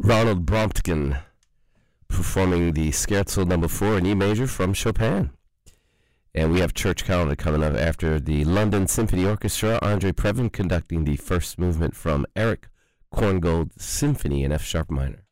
Ronald Bromtgen performing the Scherzo number 4 in E major from Chopin. And we have church calendar coming up after the London Symphony Orchestra, Andre Previn conducting the first movement from Eric Korngold's Symphony in F sharp minor.